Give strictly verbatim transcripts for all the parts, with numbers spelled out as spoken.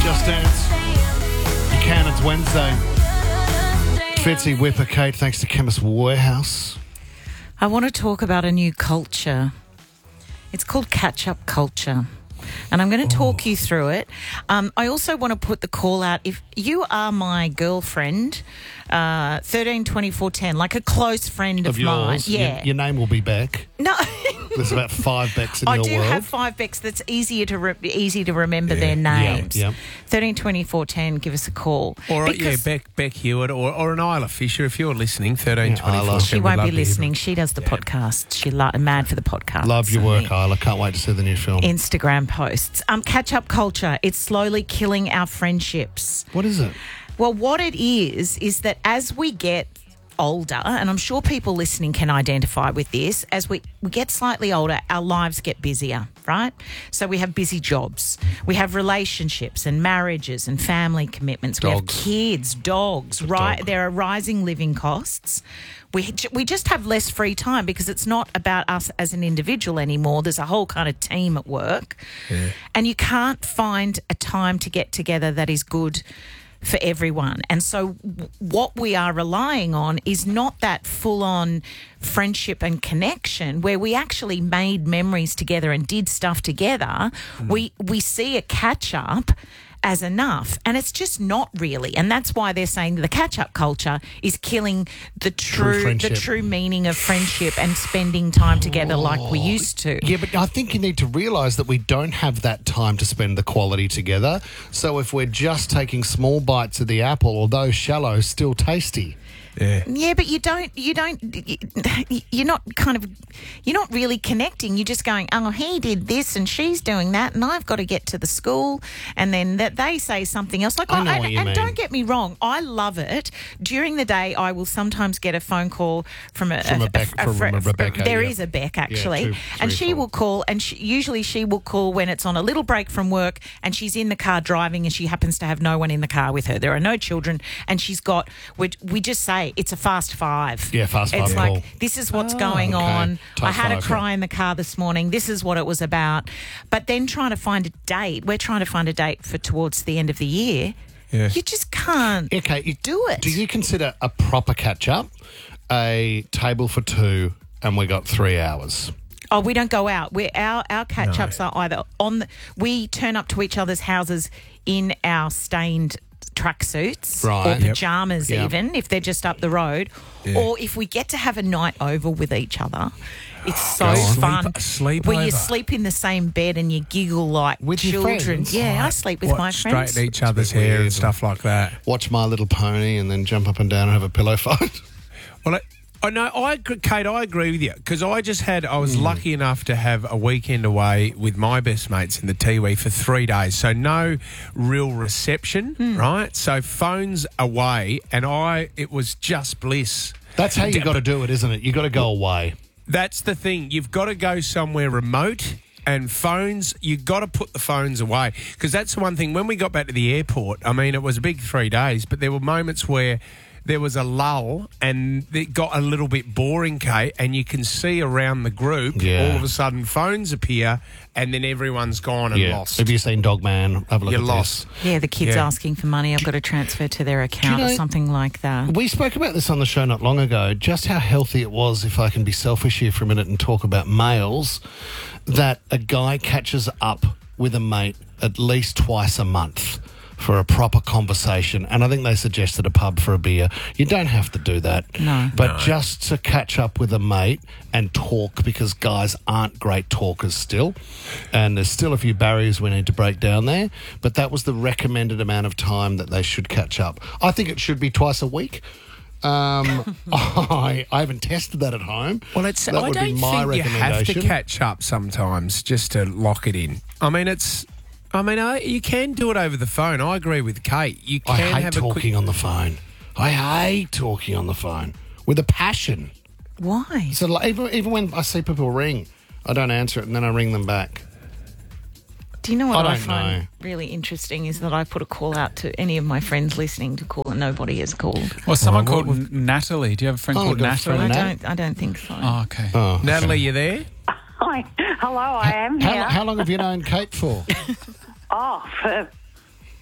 Just Dance. You can, it's Wednesday. Fitzy, Whipper, Kate, thanks to Chemist Warehouse. I want to talk about a new culture. It's called catch-up culture. And I'm going to talk you through it. Um, I also want to put the call out. If you are my girlfriend, uh, thirteen twenty-four ten, like a close friend of, Of mine. yours, Yeah. your, your name will be Beck. No. There's about five Becks in I your do world. have five Becks that's easier to re- easy to remember Yeah. their names. Yeah, yeah. thirteen twenty-four ten, give us a call. Or yeah, Because Beck Beck Hewitt or, or an Isla Fisher if you're listening. Thirteen Yeah, twenty four. Isla. she won't be listening. She does the podcast. She lo- mad for the podcast. Love your So, work, yeah. Isla. Can't wait to see the new film. Instagram posts. Um, catch-up culture. It's slowly killing our friendships. What is it? Well, what it is, is that as we get older, and I'm sure people listening can identify with this, as we, we get slightly older, our lives get busier, right? So we have busy jobs. We have relationships and marriages and family commitments. We have Dogs. kids, dogs, right? dog. There are rising living costs. We, we just have less free time because it's not about us as an individual anymore. There's a whole kind of team at work. Yeah. And you can't find a time to get together that is good for everyone. And so w- what we are relying on is not that full-on friendship and connection where we actually made memories together and did stuff together. Mm. We we see a catch-up as enough, and it's just not really. And that's why they're saying the catch-up culture is killing the True true, friendship. the true meaning of friendship and spending time together like we used to. Yeah, but I think you need to realise that we don't have that time to spend the quality together. So if we're just taking small bites of the apple, although shallow, still tasty. Yeah. Yeah, but you don't, you don't, you- you're not kind of, you're not really connecting. You're just going, oh, he did this and she's doing that and I've got to get to the school, and then that they say something else. Like, I know and, what you and mean. don't get me wrong, I love it. During the day, I will sometimes get a phone call from a, From a Beck- from fri- a Rebecca, There yeah. is a Beck actually, two, and three, she four. will call, and she, usually she will call when it's on a little break from work, and she's in the car driving, and she happens to have no one in the car with her. There are no children, and she's got. We, we just say it's a fast five. Yeah, fast It's five like call. this is what's Oh, going okay. on. Type I had five, a cry in the car this morning. This is what it was about. But then trying to find a date. We're trying to find a date for towards the end of the year. Yeah. You just can't Okay, you, do it. do you consider a proper catch-up a table for two and we got three hours? Oh, we don't go out. We're, our our catch ups are either on the. We turn up to each other's houses in our stained tracksuits Right. or Yep. pajamas, Yep. even if they're just up the road, Yeah. or if we get to have a night over with each other. It's so Go on. fun. Sleep- sleep where you over. sleep in the same bed and you giggle like With your children. friends? Yeah, I sleep with What, my friends. straighten each other's bit hair weird. and stuff like that. Watch My Little Pony and then jump up and down and have a pillow fight? Well, I, I know, I agree- Kate, I agree with you because I just had. I was lucky enough to have a weekend away with my best mates in the Tiwi for three days, so no real reception, right? So phones away, and I. It was just bliss. That's how you got to do it, isn't it? You got to go away. That's the thing. You've got to go somewhere remote. And phones, you've got to put the phones away. Because that's the one thing. When we got back to the airport, I mean, it was a big three days, but there were moments where there was a lull and it got a little bit boring, Kate, and you can see around the group, Yeah. all of a sudden phones appear and then everyone's gone and lost. Have you seen Dogman? Have a look You're at lost. Yeah, the kids Yeah. asking for money. I've got to transfer to their account know- or something like that. this. We spoke about this on the show not long ago, just how healthy it was, if I can be selfish here for a minute and talk about males, that a guy catches up with a mate at least twice a month for a proper conversation. And I think they suggested a pub for a beer. You don't have to do that. No. But just to catch up with a mate and talk, because guys aren't great talkers still. And there's still a few barriers we need to break down there. But that was the recommended amount of time that they should catch up. I think it should be twice a week. Um, I, I haven't tested that at home. Well, it's, that I would don't be my think you have to recommendation. catch up sometimes just to lock it in. I mean, it's... I mean, I, you can do it over the phone. I agree with Kate. You I can hate have talking a quick... on the phone. I hate talking on the phone with a passion. Why? So like, even even when I see people ring, I don't answer it and then I ring them back. Do you know what I I, don't find know. really interesting is that I put a call out to any of my friends listening to call and nobody has called. Well, someone Well, what called was- Natalie. Do you have a friend Oh, called we've got a Natalie? friend. I Nat? don't. I don't think so. Oh, okay. Oh, okay. Natalie, you there? Hi. Hello, I am How, here. how long have you known Kate for? Oh, for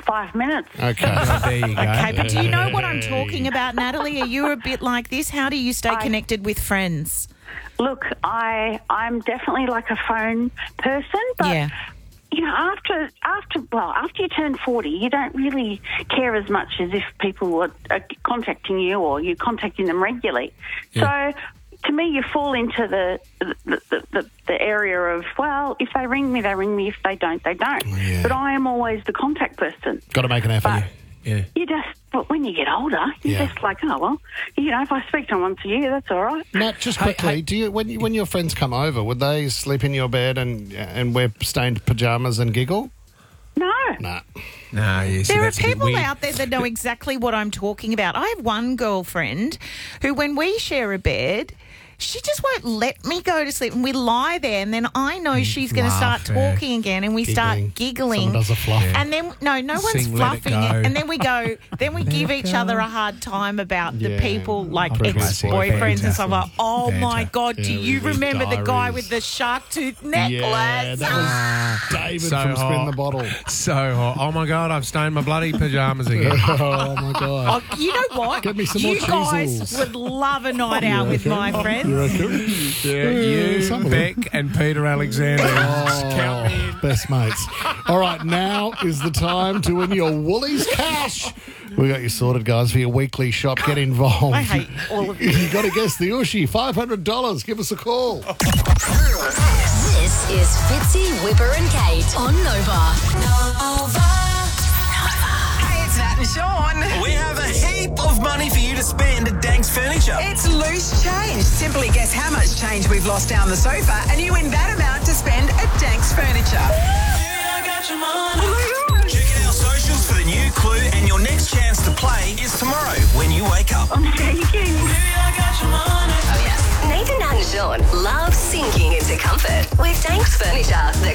five minutes. Okay. Oh, there you go. Okay, but do you know what I'm talking about, Natalie? Are you a bit like this? How do you stay I- connected with friends? Look, I I'm definitely like a phone person, but Yeah. you know, after after well, after you turn forty, you don't really care as much as if people are, are contacting you or you're contacting them regularly. Yeah. So. To me, you fall into the the, the, the the area of, well, if they ring me, they ring me. If they don't, they don't. Yeah. But I am always the contact person. Got to make an effort. But Yeah. you just, but when you get older, you're Yeah. just like, oh, well, you know, if I speak to them once a year, that's all right. Nat, just Hey, quickly, hey. do you when you, when your friends come over, would they sleep in your bed and and wear stained pajamas and giggle? No. Nah. No, you see, There are that's a bit people weird. out there that know exactly what I'm talking about. I have one girlfriend who, when we share a bed, she just won't let me go to sleep. And we lie there, and then I know she's going to start laugh, yeah. talking again, and we Giggling. start giggling. Someone does a fluff. Yeah. And then, no, no one's Sing Let It fluffing it. Go. And then we go, then we give each other a hard time about the Yeah. people, like Classic. ex-boyfriends and stuff like, oh my Fantastic. God, do Yeah, you with his remember the guy diaries. with the shark tooth necklace? Yeah, that was David So from Spin hot. the Bottle. So hot. Oh, my God, I've stained my bloody pajamas again. Oh, my God. Oh, you know what? Get me some you more guys cheesels. would love a night out with my friends. You reckon? Yeah, you, some of them. Beck, and Peter Alexander. Count me in. Oh, best mates. All right, now is the time to win your Woolies cash. We got you sorted, guys, for your weekly shop. Get involved. I hate all of you. You got to guess the Ushi. five hundred dollars. Give us a call. This is Fitzy, Whipper and Kate on Nova. Hey, it's Nat and Sean. We have a heap of money for you to spend at Danks Furniture. It's loose change. Simply guess how much change we've lost down the sofa, and you win that amount to spend at Danks Furniture. I got your money. Check out our socials for the new clue, and your next chance to play is tomorrow when you wake up. I'm shaking. I got your money. Nathan and Sean love sinking into comfort with Danks Furniture, the